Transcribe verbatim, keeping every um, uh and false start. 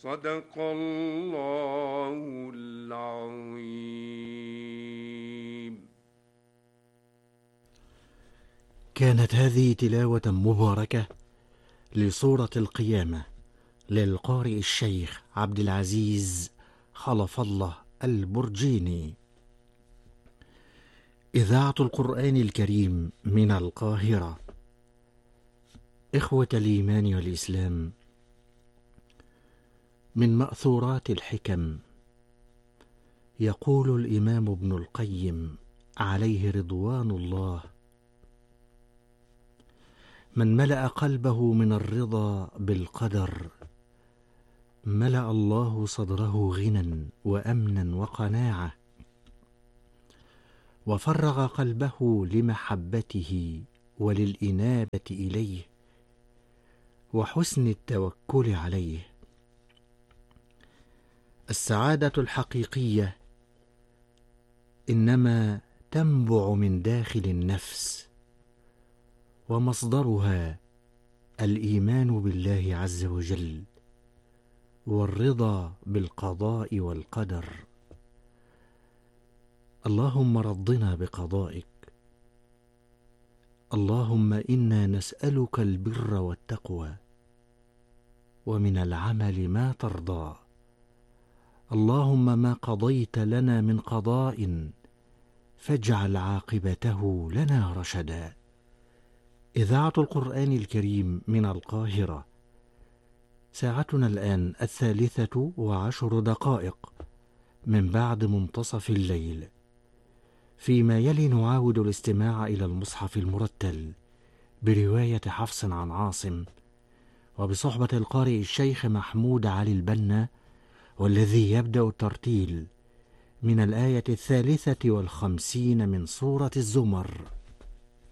صدق الله العظيم. كانت هذه تلاوة مباركة لسورة القيامة للقارئ الشيخ عبد العزيز خلف الله البرجيني. إذاعة القرآن الكريم من القاهرة. إخوة الإيمان والإسلام، من مأثورات الحكم يقول الإمام ابن القيم عليه رضوان الله: من ملأ قلبه من الرضا بالقدر ملأ الله صدره غنى وأمنا وقناعة، وفرغ قلبه لمحبته وللإنابة إليه وحسن التوكل عليه. السعادة الحقيقية إنما تنبع من داخل النفس، ومصدرها الإيمان بالله عز وجل والرضا بالقضاء والقدر. اللهم رضنا بقضائك. اللهم إنا نسألك البر والتقوى ومن العمل ما ترضى. اللهم ما قضيت لنا من قضاء فاجعل عاقبته لنا رشدا. إذاعة القرآن الكريم من القاهرة. ساعتنا الآن الثالثة وعشر دقائق من بعد منتصف الليل. فيما يلي نعاود الاستماع إلى المصحف المرتل برواية حفص عن عاصم، وبصحبة القارئ الشيخ محمود علي البنا، والذي يبدأ الترتيل من الآية الثالثة والخمسين من سورة الزمر.